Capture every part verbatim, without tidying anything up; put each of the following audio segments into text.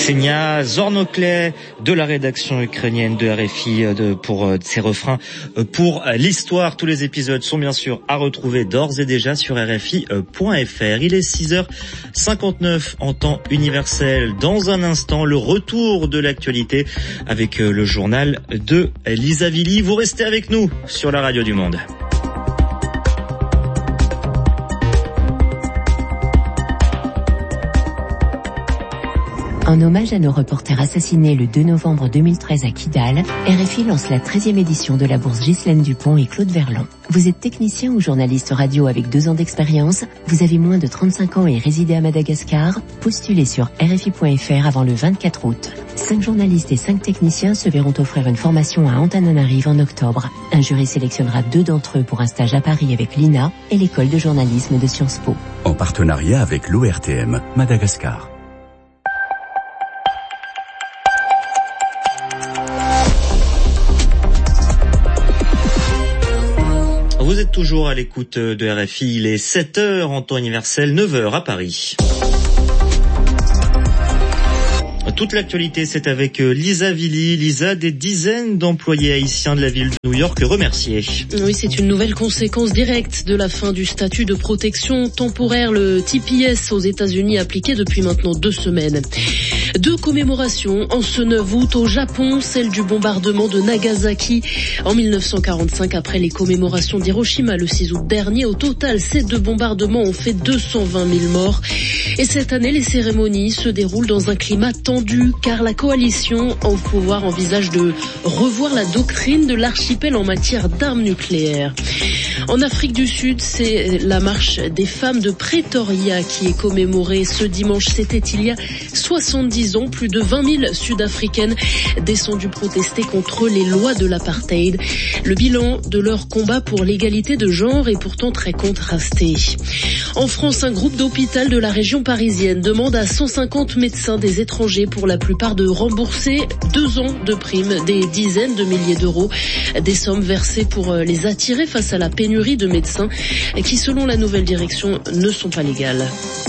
Ksenia Zornoklay de la rédaction ukrainienne de R F I de, pour euh, ses refrains euh, pour euh, l'histoire. Tous les épisodes sont bien sûr à retrouver d'ores et déjà sur R F I point F R. Il est six heures cinquante-neuf en temps universel. Dans un instant, le retour de l'actualité avec euh, le journal de Lisa Villy. Vous restez avec nous sur la radio du Monde. En hommage à nos reporters assassinés le deux novembre deux mille treize à Kidal, R F I lance la treizième édition de la bourse Ghislaine Dupont et Claude Verlan. Vous êtes technicien ou journaliste radio avec deux ans d'expérience, vous avez moins de trente-cinq ans et résidez à Madagascar, postulez sur R F I point F R avant le vingt-quatre août. Cinq journalistes et cinq techniciens se verront offrir une formation à Antananarive en octobre. Un jury sélectionnera deux d'entre eux pour un stage à Paris avec l'I N A et l'école de journalisme de Sciences Po. En partenariat avec l'O R T M, Madagascar. Vous êtes toujours à l'écoute de R F I, il est sept heures en temps universel, neuf heures à Paris. Toute l'actualité, c'est avec Lisa Villy. Lisa, des dizaines d'employés haïtiens de la ville de New York remerciés. Oui, c'est une nouvelle conséquence directe de la fin du statut de protection temporaire, le T P S aux États-Unis, appliqué depuis maintenant deux semaines. Deux commémorations en ce neuf août au Japon, celle du bombardement de Nagasaki en mille neuf cent quarante-cinq après les commémorations d'Hiroshima le six août dernier. Au total, ces deux bombardements ont fait deux cent vingt mille morts. Et cette année, les cérémonies se déroulent dans un climat tendu car la coalition au pouvoir envisage de revoir la doctrine de l'archipel en matière d'armes nucléaires. En Afrique du Sud, c'est la marche des femmes de Pretoria qui est commémorée ce dimanche. C'était il y a soixante-dix ans. Plus de vingt mille Sud-Africaines descendues protester contre les lois de l'apartheid. Le bilan de leur combat pour l'égalité de genre est pourtant très contrasté. En France, un groupe d'hôpital de la région parisienne demande à cent cinquante médecins des étrangers pour la plupart de rembourser deux ans de primes, des dizaines de milliers d'euros, des sommes versées pour les attirer face à la pénurie de médecins qui, selon la nouvelle direction, ne sont pas légales.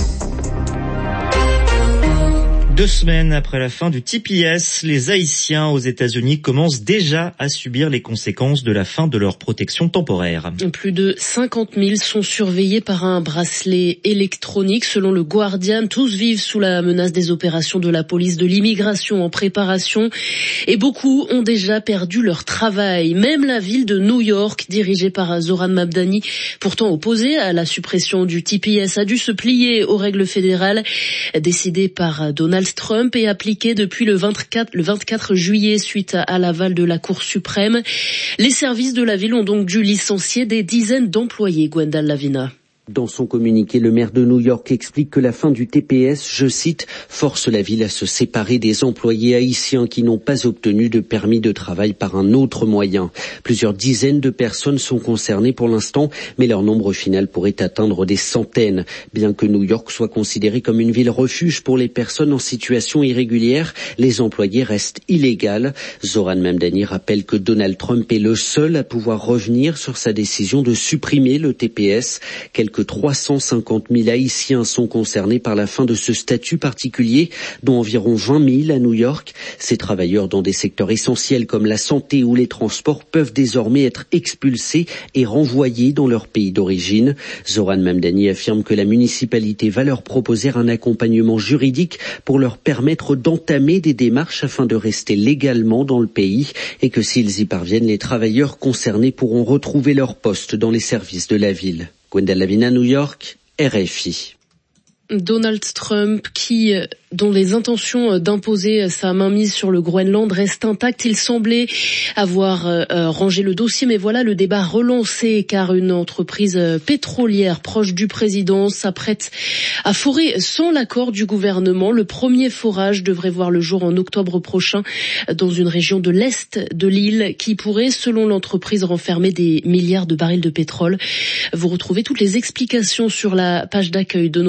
Deux semaines après la fin du T P S, les Haïtiens aux États-Unis commencent déjà à subir les conséquences de la fin de leur protection temporaire. Plus de cinquante mille sont surveillés par un bracelet électronique. Selon le Guardian, tous vivent sous la menace des opérations de la police de l'immigration en préparation et beaucoup ont déjà perdu leur travail. Même la ville de New York, dirigée par Zoran Mamdani, pourtant opposée à la suppression du T P S, a dû se plier aux règles fédérales décidées par Donald Trump et appliqué depuis le vingt-quatre, le vingt-quatre juillet suite à l'aval de la Cour suprême. Les services de la ville ont donc dû licencier des dizaines d'employés. Gwendal Lavina. Dans son communiqué, le maire de New York explique que la fin du T P S, je cite, force la ville à se séparer des employés haïtiens qui n'ont pas obtenu de permis de travail par un autre moyen. Plusieurs dizaines de personnes sont concernées pour l'instant, mais leur nombre final pourrait atteindre des centaines. Bien que New York soit considérée comme une ville refuge pour les personnes en situation irrégulière, les employés restent illégaux. Zoran Mamdani rappelle que Donald Trump est le seul à pouvoir revenir sur sa décision de supprimer le T P S. Quelques que trois cent cinquante mille Haïtiens sont concernés par la fin de ce statut particulier, dont environ vingt mille à New York. Ces travailleurs dans des secteurs essentiels comme la santé ou les transports peuvent désormais être expulsés et renvoyés dans leur pays d'origine. Zoran Mamdani affirme que la municipalité va leur proposer un accompagnement juridique pour leur permettre d'entamer des démarches afin de rester légalement dans le pays et que s'ils y parviennent, les travailleurs concernés pourront retrouver leur poste dans les services de la ville. Gwendal Lavina, New York, R F I. Donald Trump, qui, dont les intentions d'imposer sa mainmise sur le Groenland restent intactes, il semblait avoir euh, rangé le dossier, mais voilà le débat relancé car une entreprise pétrolière proche du président s'apprête à forer sans l'accord du gouvernement. Le premier forage devrait voir le jour en octobre prochain dans une région de l'est de l'île qui pourrait, selon l'entreprise, renfermer des milliards de barils de pétrole. Vous retrouvez toutes les explications sur la page d'accueil de notre site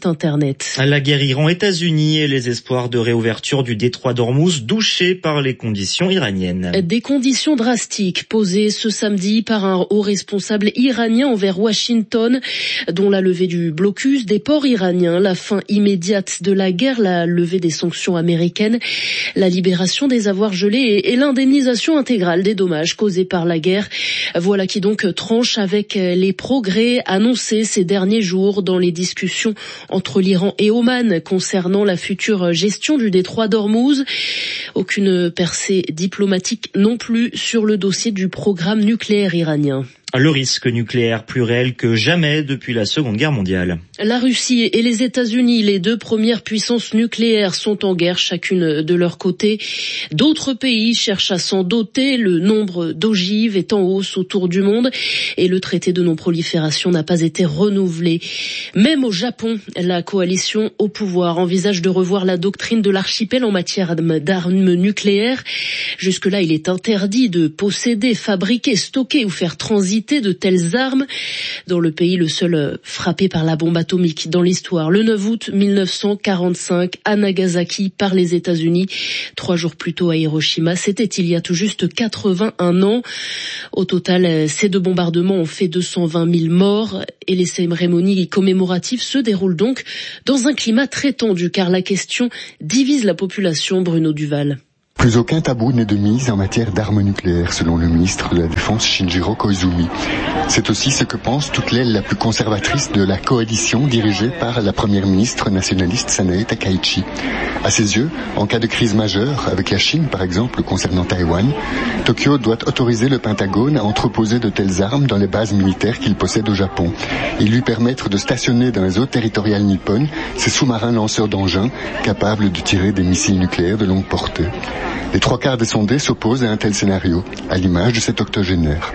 site internet. La guerre Iran-États-Unis et les espoirs de réouverture du détroit d'Ormuz douchés par les conditions iraniennes. Des conditions drastiques posées ce samedi par un haut responsable iranien envers Washington, dont la levée du blocus des ports iraniens, la fin immédiate de la guerre, la levée des sanctions américaines, la libération des avoirs gelés et l'indemnisation intégrale des dommages causés par la guerre. Voilà qui donc tranche avec les progrès annoncés ces derniers jours dans les discussions entre l'Iran et Oman concernant la future gestion du détroit d'Ormuz. Aucune percée diplomatique non plus sur le dossier du programme nucléaire iranien. Le risque nucléaire plus réel que jamais depuis la Seconde Guerre mondiale. La Russie et les États-Unis, les deux premières puissances nucléaires, sont en guerre chacune de leur côté. D'autres pays cherchent à s'en doter. Le nombre d'ogives est en hausse autour du monde et le traité de non-prolifération n'a pas été renouvelé. Même au Japon, la coalition au pouvoir envisage de revoir la doctrine de l'archipel en matière d'armes nucléaires. Jusque-là, il est interdit de posséder, fabriquer, stocker ou faire transiter de telles armes. Dans le pays le seul frappé par la bombe atomique dans l'histoire, le neuf août mille neuf cent quarante-cinq à Nagasaki par les États-Unis. Trois jours plus tôt à Hiroshima, c'était il y a tout juste quatre-vingt-un ans. Au total, ces deux bombardements ont fait deux cent vingt mille morts et les cérémonies commémoratives se déroulent donc dans un climat très tendu car la question divise la population. Bruno Duval. Plus aucun tabou n'est de mise en matière d'armes nucléaires, selon le ministre de la Défense Shinjiro Koizumi. C'est aussi ce que pense toute l'aile la plus conservatrice de la coalition dirigée par la première ministre nationaliste Sanae Takaichi. À ses yeux, en cas de crise majeure, avec la Chine par exemple concernant Taïwan, Tokyo doit autoriser le Pentagone à entreposer de telles armes dans les bases militaires qu'il possède au Japon et lui permettre de stationner dans les eaux territoriales nippones ses sous-marins lanceurs d'engins capables de tirer des missiles nucléaires de longue portée. Les trois quarts des sondés s'opposent à un tel scénario, à l'image de cet octogénaire.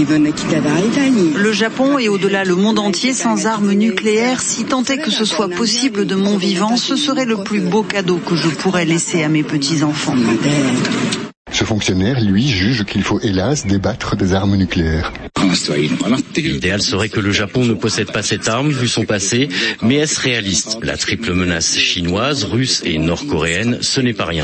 Le Japon et au-delà le monde entier sans armes nucléaires, si tant est que ce soit possible de mon vivant, ce serait le plus beau cadeau que je pourrais laisser à mes petits-enfants. Ce fonctionnaire, lui, juge qu'il faut hélas débattre des armes nucléaires. L'idéal serait que le Japon ne possède pas cette arme vu son passé, mais est-ce réaliste? La triple menace chinoise, russe et nord-coréenne, ce n'est pas rien.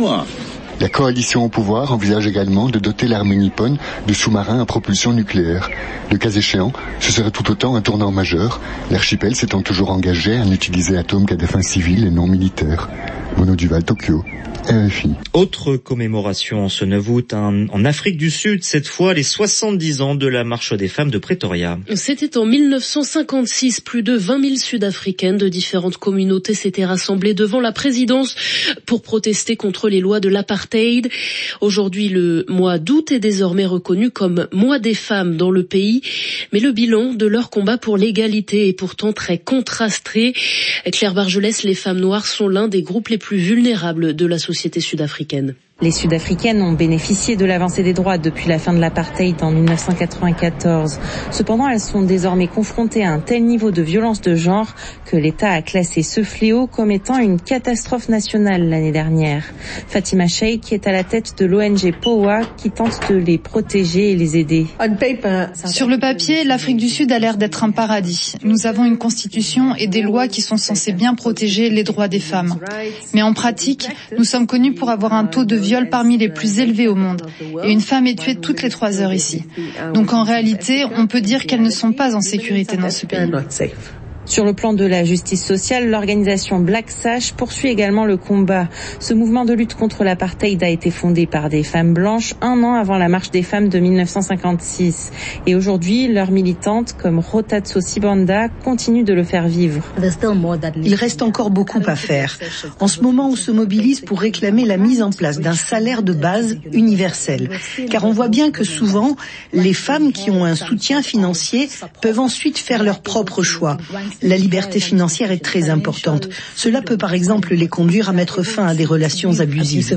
La coalition au pouvoir envisage également de doter l'armée nippone de sous-marins à propulsion nucléaire. Le cas échéant, ce serait tout autant un tournant majeur, l'archipel s'étant toujours engagé à n'utiliser l'atome qu'à des fins civiles et non militaires. Bruno Duval, Tokyo. R F I. Autre commémoration en ce neuf août en, en Afrique du Sud, cette fois les soixante-dix ans de la marche des femmes de Pretoria. C'était en mille neuf cent cinquante-six, plus de vingt mille Sud-Africaines de différentes communautés s'étaient rassemblées devant la présidence pour protester contre les lois de l'apartheid. Aujourd'hui, le mois d'août est désormais reconnu comme mois des femmes dans le pays, mais le bilan de leur combat pour l'égalité est pourtant très contrasté. Claire Bargelès, les femmes noires sont l'un des groupes les plus vulnérables de la société sud-africaine. Les Sud-Africaines ont bénéficié de l'avancée des droits depuis la fin de l'apartheid en mille neuf cent quatre-vingt-quatorze. Cependant, elles sont désormais confrontées à un tel niveau de violence de genre que l'État a classé ce fléau comme étant une catastrophe nationale l'année dernière. Fatima Sheikh est à la tête de l'O N G P O A qui tente de les protéger et les aider. Sur le papier, l'Afrique du Sud a l'air d'être un paradis. Nous avons une constitution et des lois qui sont censées bien protéger les droits des femmes. Mais en pratique, nous sommes connus pour avoir un taux de viol parmi les plus élevés au monde. Et une femme est tuée toutes les trois heures ici. Donc en réalité, on peut dire qu'elles ne sont pas en sécurité dans ce pays. Sur le plan de la justice sociale, l'organisation Black Sash poursuit également le combat. Ce mouvement de lutte contre l'apartheid a été fondé par des femmes blanches un an avant la marche des femmes de mille neuf cent cinquante-six. Et aujourd'hui, leurs militantes, comme Rotatso Sibanda, continuent de le faire vivre. Il reste encore beaucoup à faire. En ce moment, on se mobilise pour réclamer la mise en place d'un salaire de base universel. Car on voit bien que souvent, les femmes qui ont un soutien financier peuvent ensuite faire leurs propres choix. La liberté financière est très importante. Cela peut par exemple les conduire à mettre fin à des relations abusives.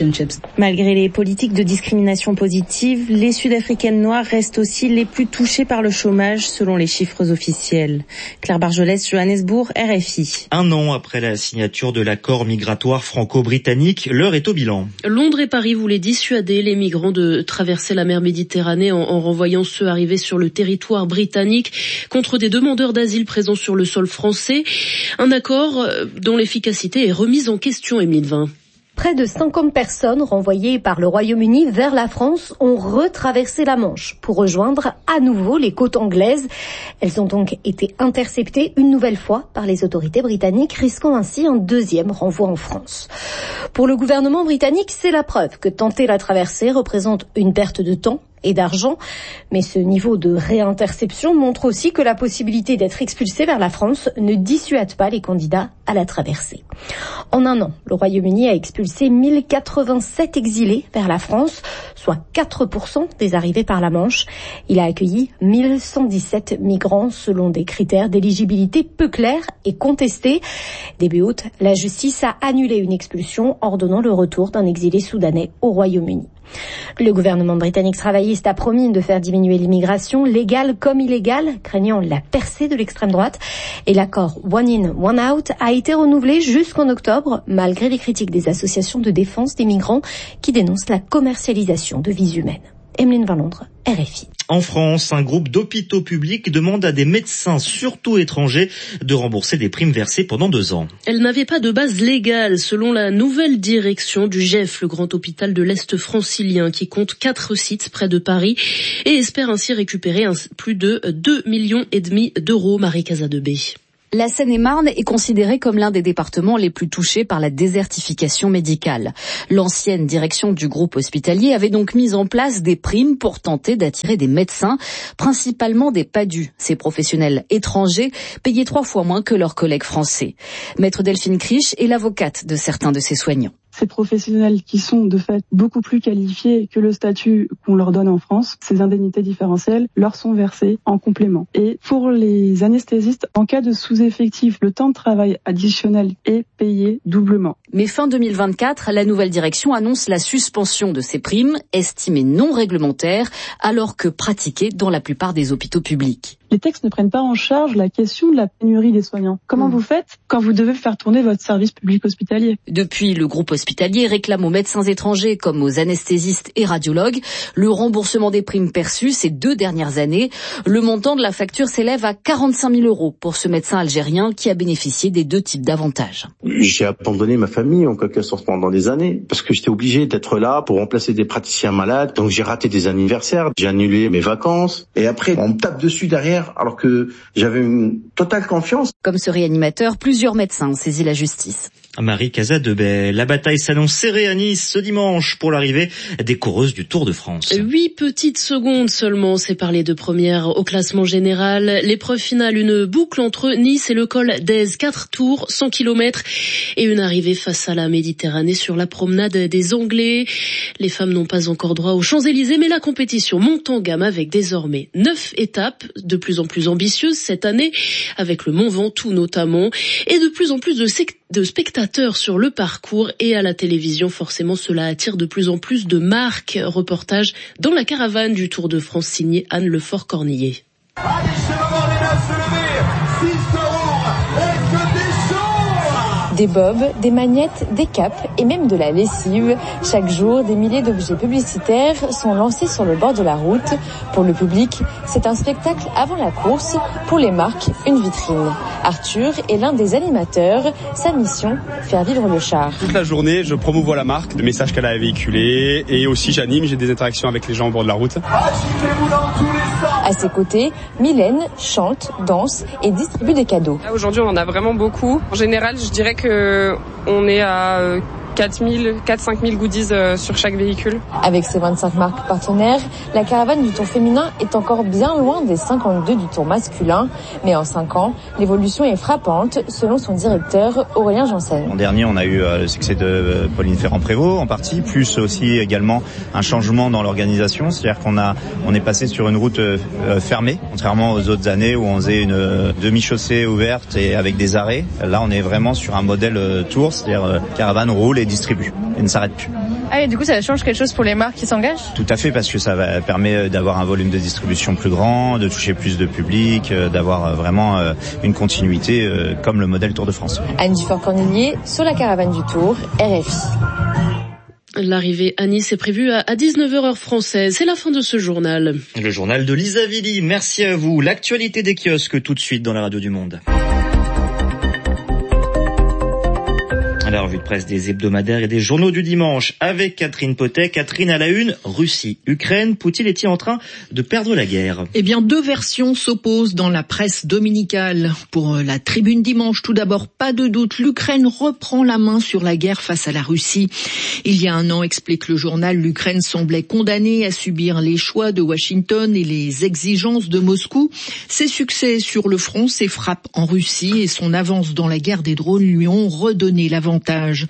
Malgré les politiques de discrimination positive, les Sud-Africaines noires restent aussi les plus touchées par le chômage selon les chiffres officiels. Claire Bargelès, Johannesburg, R F I. Un an après la signature de l'accord migratoire franco-britannique, l'heure est au bilan. Londres et Paris voulaient dissuader les migrants de traverser la mer Méditerranée en, en renvoyant ceux arrivés sur le territoire britannique contre des demandeurs d'asile présents sur sur le sol français. Un accord dont l'efficacité est remise en question, Emeline Vin. Près de cinquante personnes renvoyées par le Royaume-Uni vers la France ont retraversé la Manche pour rejoindre à nouveau les côtes anglaises. Elles ont donc été interceptées une nouvelle fois par les autorités britanniques, risquant ainsi un deuxième renvoi en France. Pour le gouvernement britannique, c'est la preuve que tenter la traversée représente une perte de temps et d'argent. Mais ce niveau de réinterception montre aussi que la possibilité d'être expulsé vers la France ne dissuade pas les candidats à la traversée. En un an, le Royaume-Uni a expulsé mille quatre-vingt-sept exilés vers la France, soit quatre pour cent des arrivées par la Manche. Il a accueilli mille cent dix-sept migrants selon des critères d'éligibilité peu clairs et contestés. Début août, la justice a annulé une expulsion, ordonnant le retour d'un exilé soudanais au Royaume-Uni. Le gouvernement britannique travailliste a promis de faire diminuer l'immigration, légale comme illégale, craignant la percée de l'extrême droite. Et l'accord One In, One Out a été renouvelé jusqu'en octobre, malgré les critiques des associations de défense des migrants qui dénoncent la commercialisation de vies humaines. Emeline Vin, Londres, R F I. En France, un groupe d'hôpitaux publics demande à des médecins, surtout étrangers, de rembourser des primes versées pendant deux ans. Elle n'avait pas de base légale, selon la nouvelle direction du G E F, le grand hôpital de l'Est francilien, qui compte quatre sites près de Paris et espère ainsi récupérer un, plus de deux millions et demi d'euros. Marie Casadebé. La Seine-et-Marne est considérée comme l'un des départements les plus touchés par la désertification médicale. L'ancienne direction du groupe hospitalier avait donc mis en place des primes pour tenter d'attirer des médecins, principalement des P A D U, ces professionnels étrangers payés trois fois moins que leurs collègues français. Maître Delphine Criche est l'avocate de certains de ces soignants. Ces professionnels qui sont de fait beaucoup plus qualifiés que le statut qu'on leur donne en France, ces indemnités différentielles leur sont versées en complément. Et pour les anesthésistes, en cas de sous-effectif, le temps de travail additionnel est payé doublement. Mais fin deux mille vingt-quatre, la nouvelle direction annonce la suspension de ces primes, estimées non réglementaires, alors que pratiquées dans la plupart des hôpitaux publics. Les textes ne prennent pas en charge la question de la pénurie des soignants. Comment mmh. vous faites quand vous devez faire tourner votre service public hospitalier ? Depuis, le groupe hospitalier réclame aux médecins étrangers comme aux anesthésistes et radiologues le remboursement des primes perçues ces deux dernières années. Le montant de la facture s'élève à quarante-cinq mille euros pour ce médecin algérien qui a bénéficié des deux types d'avantages. J'ai abandonné ma famille en quelque sorte pendant des années parce que j'étais obligé d'être là pour remplacer des praticiens malades. Donc j'ai raté des anniversaires, j'ai annulé mes vacances et après on me tape dessus derrière alors que j'avais une totale confiance. Comme ce réanimateur, plusieurs médecins ont saisi la justice. Marie Casadebé, la bataille s'annonce serrée à Nice ce dimanche pour l'arrivée des coureuses du Tour de France. Huit petites secondes seulement séparent les deux premières au classement général. L'épreuve finale, une boucle entre Nice et le col d'Aise. Quatre tours, cent kilomètres et une arrivée face à la Méditerranée sur la promenade des Anglais. Les femmes n'ont pas encore droit aux Champs-Élysées, mais la compétition monte en gamme avec désormais neuf étapes, de plus en plus ambitieuses cette année, avec le Mont Ventoux notamment, et de plus en plus de secteurs de spectateurs sur le parcours et à la télévision. Forcément, cela attire de plus en plus de marques. Reportage dans la caravane du Tour de France signé Anne Lefort-Cornillet. Allez, c'est le moment des neufs se lever. six euros et que des choses. Des bobs, des magnettes, des capes et même de la lessive. Chaque jour, des milliers d'objets publicitaires sont lancés sur le bord de la route. Pour le public, c'est un spectacle avant la course. Pour les marques, une vitrine. Arthur est l'un des animateurs. Sa mission, faire vivre le char. Toute la journée, je promouvois la marque, le message qu'elle a véhiculé et aussi j'anime, j'ai des interactions avec les gens au bord de la route. À ses côtés, Mylène chante, danse et distribue des cadeaux. Aujourd'hui, on en a vraiment beaucoup. En général, je dirais que on est à quatre mille, quatre à cinq mille goodies sur chaque véhicule. Avec ses vingt-cinq marques partenaires, la caravane du Tour féminin est encore bien loin des cinquante-deux du Tour masculin. Mais en cinq ans, l'évolution est frappante, selon son directeur Aurélien Janssen. L'an dernier, on a eu le succès de Pauline Ferrand-Prévot en partie, plus aussi également un changement dans l'organisation. C'est-à-dire qu'on a, on est passé sur une route fermée, contrairement aux autres années où on faisait une demi-chaussée ouverte et avec des arrêts. Là, on est vraiment sur un modèle Tour, c'est-à-dire caravane roule et distribue et ne s'arrête plus. Ah et du coup ça change quelque chose pour les marques qui s'engagent ? Tout à fait, parce que ça va, permet d'avoir un volume de distribution plus grand, de toucher plus de public, d'avoir vraiment une continuité comme le modèle Tour de France. Anne Dufort-Cornillier sur la caravane du Tour, R F I. L'arrivée à Nice est prévue à dix-neuf heures heure française. C'est la fin de ce journal. Le journal de Lisa Villy. Merci à vous. L'actualité des kiosques tout de suite dans la radio du Monde. La revue de presse des hebdomadaires et des journaux du dimanche avec Catherine Potet. Catherine à la une, Russie, Ukraine, Poutine est-il en train de perdre la guerre? Eh bien, deux versions s'opposent dans la presse dominicale. Pour la Tribune dimanche, tout d'abord, pas de doute, l'Ukraine reprend la main sur la guerre face à la Russie. Il y a un an, explique le journal, l'Ukraine semblait condamnée à subir les choix de Washington et les exigences de Moscou. Ses succès sur le front, ses frappes en Russie et son avance dans la guerre des drones lui ont redonné l'avantage.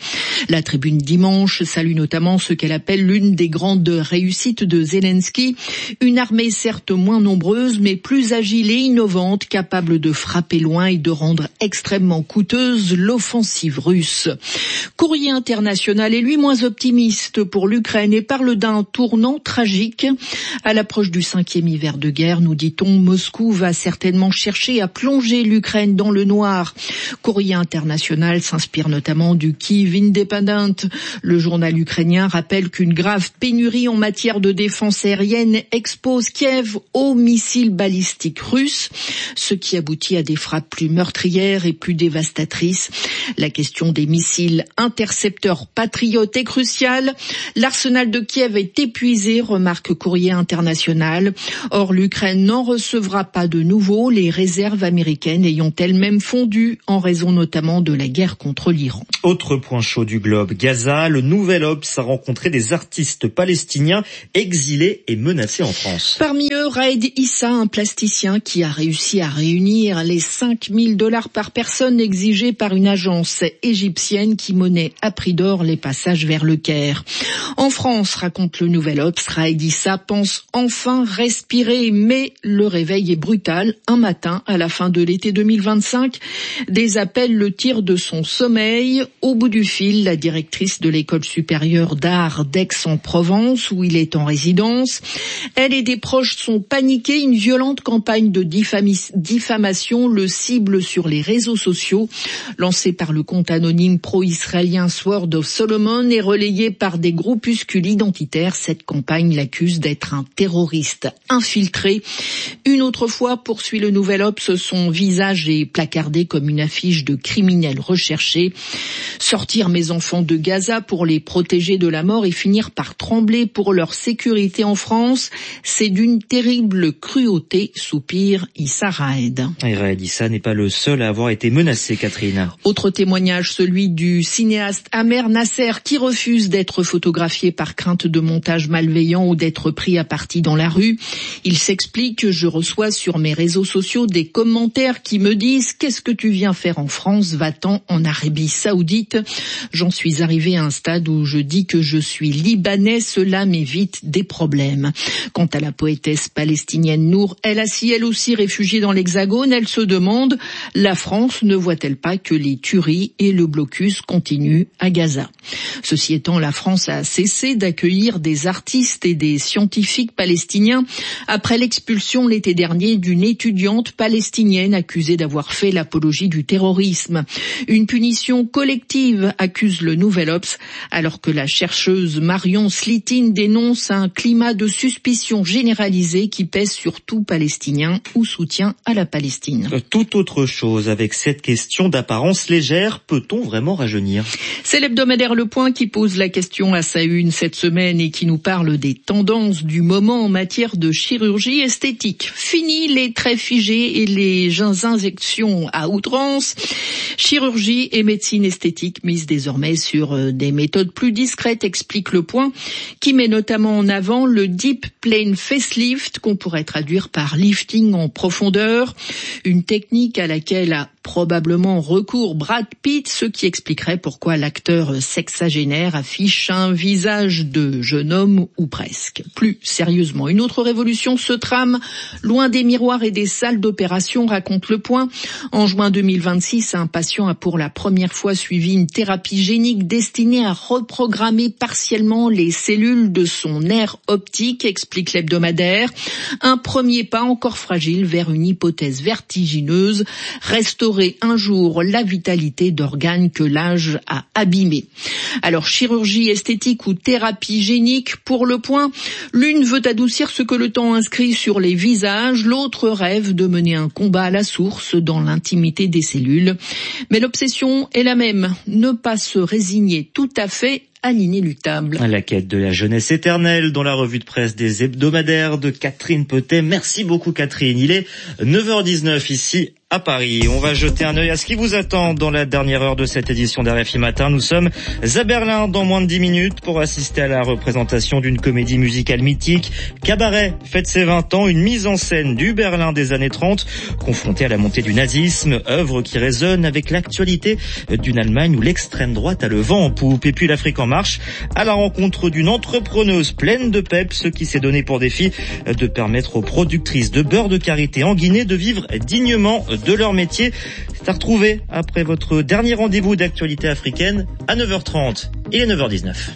La Tribune dimanche salue notamment ce qu'elle appelle l'une des grandes réussites de Zelensky, une armée certes moins nombreuse mais plus agile et innovante, capable de frapper loin et de rendre extrêmement coûteuse l'offensive russe. Courrier international est lui moins optimiste pour l'Ukraine et parle d'un tournant tragique. À l'approche du cinquième hiver de guerre, nous dit-on, Moscou va certainement chercher à plonger l'Ukraine dans le noir. Courrier international s'inspire notamment du Kyiv Independent. Le journal ukrainien rappelle qu'une grave pénurie en matière de défense aérienne expose Kiev aux missiles balistiques russes, ce qui aboutit à des frappes plus meurtrières et plus dévastatrices. La question des missiles intercepteurs patriotes est cruciale. L'arsenal de Kiev est épuisé, remarque Courrier international. Or, l'Ukraine n'en recevra pas de nouveau, les réserves américaines ayant elles-mêmes fondu en raison notamment de la guerre contre l'Iran. Autre point chaud du globe, Gaza, le Nouvel Obs a rencontré des artistes palestiniens exilés et menacés en France. Parmi eux, Raed Issa, un plasticien qui a réussi à réunir les cinq mille dollars par personne exigés par une agence égyptienne qui monnaie à prix d'or les passages vers le Caire. En France, raconte le Nouvel Obs, Raed Issa pense enfin respirer, mais le réveil est brutal. Un matin, à la fin de l'été deux mille vingt-cinq, des appels le tirent de son sommeil. Au bout du fil, la directrice de l'école supérieure d'art d'Aix-en-Provence, où il est en résidence. Elle et des proches sont paniqués. Une violente campagne de diffami- diffamation le cible sur les réseaux sociaux, lancée par le compte anonyme pro-israélien Sword of Solomon et relayée par des groupuscules identitaires. Cette campagne l'accuse d'être un terroriste infiltré. Une autre fois, poursuit le Nouvel Obs, son visage est placardé comme une affiche de criminel recherché. Sortir mes enfants de Gaza pour les protéger de la mort et finir par trembler pour leur sécurité en France, c'est d'une terrible cruauté, soupire Issa Raed. Et Raed Issa n'est pas le seul à avoir été menacé, Catherine. Autre témoignage, celui du cinéaste Amer Nasser, qui refuse d'être photographié par crainte de montage malveillant ou d'être pris à partie dans la rue. Il s'explique: je reçois sur mes réseaux sociaux des commentaires qui me disent « Qu'est-ce que tu viens faire en France? Va-t'en en Arabie Saoudite ?» J'en suis arrivé à un stade où je dis que je suis libanais, cela m'évite des problèmes. Quant à la poétesse palestinienne Nour El Assi, elle aussi réfugiée dans l'Hexagone, elle se demande: la France ne voit-elle pas que les tueries et le blocus continuent à Gaza? Ceci étant, la France a cessé d'accueillir des artistes et des scientifiques palestiniens après l'expulsion l'été dernier d'une étudiante palestinienne accusée d'avoir fait l'apologie du terrorisme. Une punition collective, accuse le Nouvel Obs, alors que la chercheuse Marion Slitine dénonce un climat de suspicion généralisé qui pèse sur tout Palestinien ou soutien à la Palestine. Tout autre chose avec cette question d'apparence légère, peut-on vraiment rajeunir? C'est l'hebdomadaire Le Point qui pose la question à sa une cette semaine et qui nous parle des tendances du moment en matière de chirurgie esthétique. Fini les traits figés et les injections à outrance. Chirurgie et médecine esthétique misent désormais sur des méthodes plus discrètes, explique Le Point, qui met notamment en avant le Deep Plane Facelift, qu'on pourrait traduire par lifting en profondeur, une technique à laquelle a probablement recours Brad Pitt, ce qui expliquerait pourquoi l'acteur sexagénaire affiche un visage de jeune homme ou presque. Plus sérieusement, une autre révolution se trame loin des miroirs et des salles d'opération, raconte Le Point. En juin deux mille vingt-six, un patient a pour la première fois suivi une thérapie génique destinée à reprogrammer partiellement les cellules de son nerf optique, explique l'hebdomadaire. Un premier pas encore fragile vers une hypothèse vertigineuse, restaurer restaurer un jour la vitalité d'organes que l'âge a abîmés. Alors, chirurgie esthétique ou thérapie génique, pour Le Point, l'une veut adoucir ce que le temps inscrit sur les visages, l'autre rêve de mener un combat à la source dans l'intimité des cellules. Mais l'obsession est la même, ne pas se résigner tout à fait à l'inéluctable. La quête de la jeunesse éternelle dans la revue de presse des hebdomadaires de Catherine Petet. Merci beaucoup Catherine. Il est neuf heures dix-neuf ici à Paris. On va jeter un œil à ce qui vous attend dans la dernière heure de cette édition d'R F I Matin. Nous sommes à Berlin dans moins de dix minutes pour assister à la représentation d'une comédie musicale mythique. Cabaret fête ses vingt ans, une mise en scène du Berlin des années trente, confrontée à la montée du nazisme, œuvre qui résonne avec l'actualité d'une Allemagne où l'extrême droite a le vent en poupe. Et puis l'Afrique en marche à la rencontre d'une entrepreneuse pleine de peps qui s'est donnée pour défi de permettre aux productrices de beurre de karité en Guinée de vivre dignement de leur métier. C'est à retrouver après votre dernier rendez-vous d'actualité africaine à neuf heures trente. Il est neuf heures dix-neuf.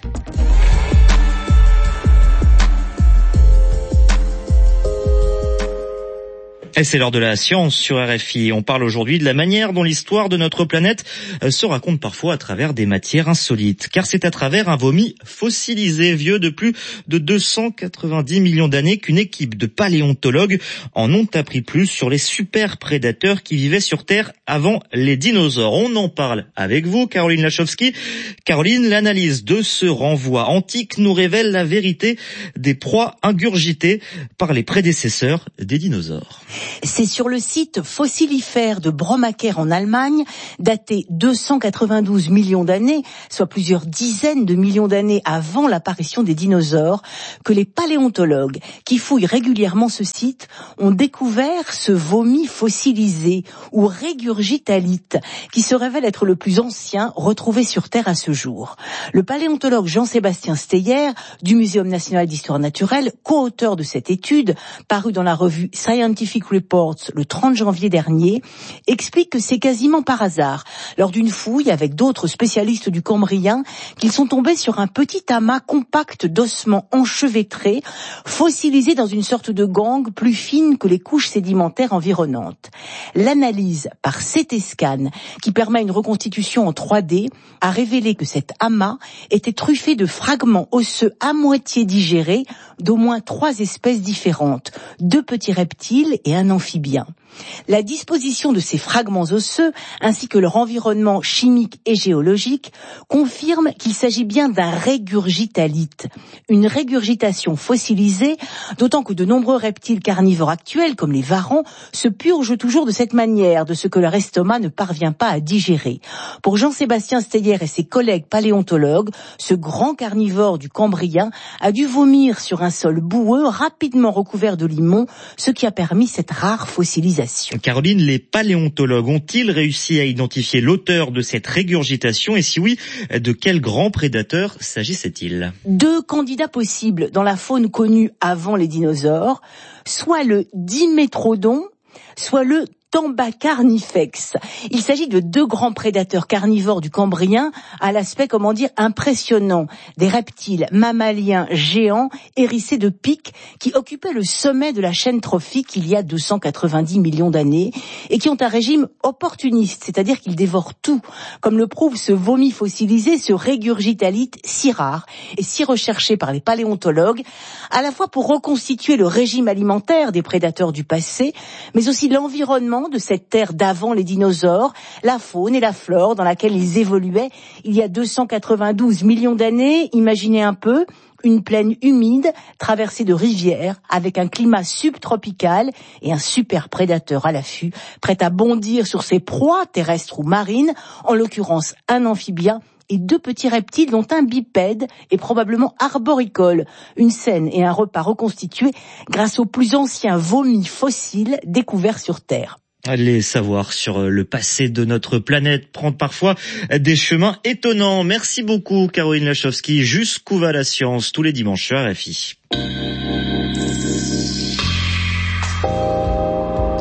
Et c'est l'heure de la science sur R F I. On parle aujourd'hui de la manière dont l'histoire de notre planète se raconte parfois à travers des matières insolites. Car c'est à travers un vomi fossilisé vieux de plus de deux cent quatre-vingt-dix millions d'années qu'une équipe de paléontologues en ont appris plus sur les super prédateurs qui vivaient sur Terre avant les dinosaures. On en parle avec vous, Caroline Lachowski. Caroline, l'analyse de ce renvoi antique nous révèle la vérité des proies ingurgitées par les prédécesseurs des dinosaures. C'est sur le site fossilifère de Bromacker en Allemagne, daté deux cent quatre-vingt-douze millions d'années, soit plusieurs dizaines de millions d'années avant l'apparition des dinosaures, que les paléontologues qui fouillent régulièrement ce site ont découvert ce vomi fossilisé ou régurgitalite qui se révèle être le plus ancien retrouvé sur Terre à ce jour. Le paléontologue Jean-Sébastien Steyer du Muséum national d'histoire naturelle, co-auteur de cette étude, parue dans la revue Scientific Reports le trente janvier dernier, explique que c'est quasiment par hasard, lors d'une fouille avec d'autres spécialistes du Cambrien, qu'ils sont tombés sur un petit amas compact d'ossements enchevêtrés, fossilisés dans une sorte de gangue plus fine que les couches sédimentaires environnantes. L'analyse par C T scan, qui permet une reconstitution en trois D, a révélé que cet amas était truffé de fragments osseux à moitié digérés d'au moins trois espèces différentes, deux petits reptiles et un amphibien. La disposition de ces fragments osseux, ainsi que leur environnement chimique et géologique, confirme qu'il s'agit bien d'un régurgitalite, une régurgitation fossilisée, d'autant que de nombreux reptiles carnivores actuels, comme les varans, se purgent toujours de cette manière, de ce que leur estomac ne parvient pas à digérer. Pour Jean-Sébastien Steyer et ses collègues paléontologues, ce grand carnivore du Cambrien a dû vomir sur un sol boueux rapidement recouvert de limon, ce qui a permis cette rare fossilisation. Caroline, les paléontologues ont-ils réussi à identifier l'auteur de cette régurgitation et si oui, de quel grand prédateur s'agissait-il? Deux candidats possibles dans la faune connue avant les dinosaures, soit le Dimétrodon, soit le Tambacarnifex. Il s'agit de deux grands prédateurs carnivores du Cambrien à l'aspect, comment dire, impressionnant. Des reptiles mammaliens géants hérissés de pics qui occupaient le sommet de la chaîne trophique il y a deux cent quatre-vingt-dix millions d'années et qui ont un régime opportuniste, c'est-à-dire qu'ils dévorent tout, comme le prouve ce vomi fossilisé, ce régurgitalite si rare et si recherché par les paléontologues, à la fois pour reconstituer le régime alimentaire des prédateurs du passé, mais aussi l'environnement de cette terre d'avant les dinosaures, la faune et la flore dans laquelle ils évoluaient il y a deux cent quatre-vingt-douze millions d'années. Imaginez un peu une plaine humide traversée de rivières avec un climat subtropical et un super prédateur à l'affût, prêt à bondir sur ses proies terrestres ou marines, en l'occurrence un amphibien et deux petits reptiles dont un bipède est probablement arboricole. Une scène et un repas reconstitués grâce aux plus anciens vomis fossiles découverts sur Terre. Les savoirs sur le passé de notre planète prennent parfois des chemins étonnants. Merci beaucoup Caroline Lachowski. Jusqu'où va la science tous les dimanches sur R F I.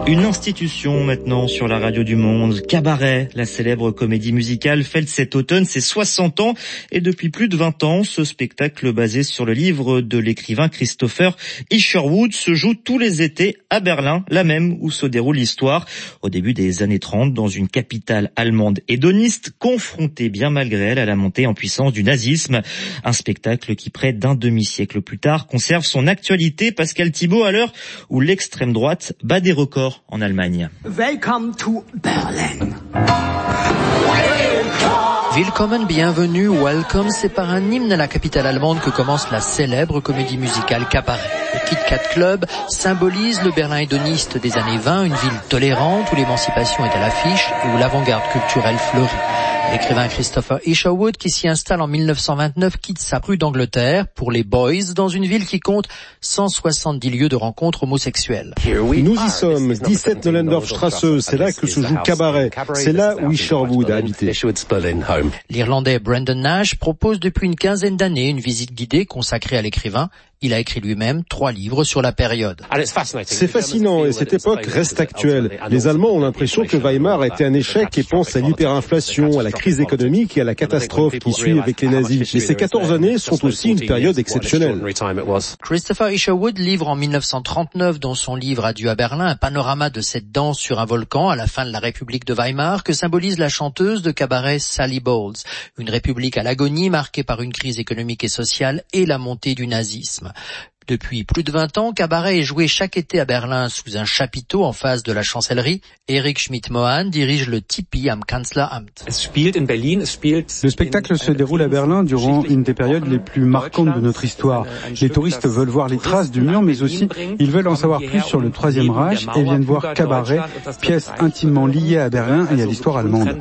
Une institution maintenant sur la radio du monde, Cabaret, la célèbre comédie musicale fête cet automne ses soixante ans et depuis plus de vingt ans, ce spectacle basé sur le livre de l'écrivain Christopher Isherwood se joue tous les étés à Berlin, la même où se déroule l'histoire au début des années trente dans une capitale allemande hédoniste confrontée bien malgré elle à la montée en puissance du nazisme. Un spectacle qui près d'un demi-siècle plus tard conserve son actualité. Pascal Thibault à l'heure où l'extrême droite bat des records en Allemagne. Welcome to Berlin. Willkommen, bienvenue, welcome, c'est par un hymne à la capitale allemande que commence la célèbre comédie musicale Cabaret. Le Kit Kat Club symbolise le Berlin hédoniste des années vingt, une ville tolérante où l'émancipation est à l'affiche et où l'avant-garde culturelle fleurit. L'écrivain Christopher Isherwood, qui s'y installe en mille neuf cent vingt-neuf, quitte sa rue d'Angleterre pour les Boys, dans une ville qui compte cent soixante-dix lieux de rencontres homosexuelles. Nous y sommes, dix-sept Nollendorfstrasse, c'est là que se joue Cabaret, c'est là où Isherwood a habité. L'Irlandais Brendan Nash propose depuis une quinzaine d'années une visite guidée consacrée à l'écrivain. Il a écrit lui-même trois livres sur la période. C'est fascinant et cette époque reste actuelle. Les Allemands ont l'impression que Weimar a été un échec et pensent à l'hyperinflation, à la crise économique et à la catastrophe qui suit avec les nazis. Mais ces quatorze années sont aussi une période exceptionnelle. Christopher Isherwood livre en mille neuf cent trente-neuf dans son livre Adieu à Berlin un panorama de cette danse sur un volcan à la fin de la République de Weimar que symbolise la chanteuse de cabaret Sally Bowles. Une république à l'agonie marquée par une crise économique et sociale et la montée du nazisme. Depuis plus de vingt ans, Cabaret est joué chaque été à Berlin sous un chapiteau en face de la chancellerie. Erich Schmidt-Mohan dirige le Tipi am Kanzleramt. Le spectacle se déroule à Berlin durant une des périodes les plus marquantes de notre histoire. Les touristes veulent voir les traces du mur, mais aussi ils veulent en savoir plus sur le Troisième Reich et viennent voir Cabaret, pièce intimement liée à Berlin et à l'histoire allemande.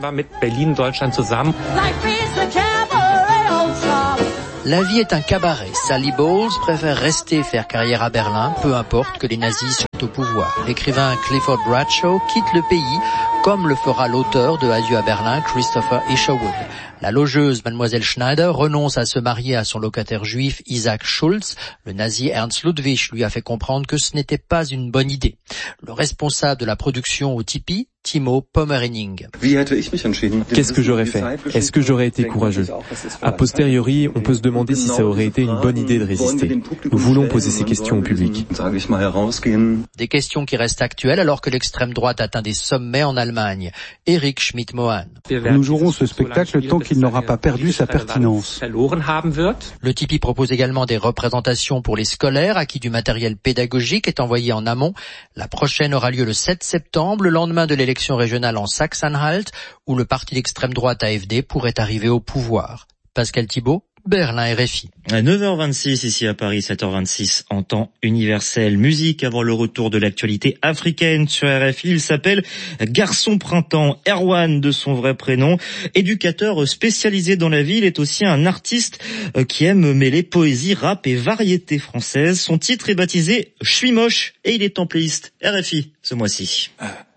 La vie est un cabaret. Sally Bowles préfère rester faire carrière à Berlin, peu importe que les nazis soient au pouvoir. L'écrivain Clifford Bradshaw quitte le pays, comme le fera l'auteur de Adieu à Berlin, Christopher Isherwood. La logeuse Mademoiselle Schneider renonce à se marier à son locataire juif Isaac Schulz. Le nazi Ernst Ludwig lui a fait comprendre que ce n'était pas une bonne idée. Le responsable de la production au Tipi, Timo Pommerening. Qu'est-ce que j'aurais fait? Est-ce que j'aurais été courageux? A posteriori, on peut se demander si ça aurait été une bonne idée de résister. Nous voulons poser ces questions au public. Des questions qui restent actuelles alors que l'extrême droite atteint des sommets en Allemagne. Erich Schmidt-Mohan. Nous jouerons ce spectacle tant qu'il n'aura pas perdu sa pertinence. Le Tipi propose également des représentations pour les scolaires à qui du matériel pédagogique est envoyé en amont. La prochaine aura lieu le sept septembre, le lendemain de l'élection régionale en Saxe-Anhalt, où le parti d'extrême droite A F D pourrait arriver au pouvoir. Pascal Thibault, Berlin R F I. À neuf heures vingt-six ici à Paris, sept heures vingt-six en temps universel. Musique avant le retour de l'actualité africaine sur R F I. Il s'appelle Garçon Printemps, Erwan de son vrai prénom. Éducateur spécialisé dans la vie, il est aussi un artiste qui aime mêler poésie, rap et variété française. Son titre est baptisé Je suis moche et il est en playlist R F I ce mois-ci.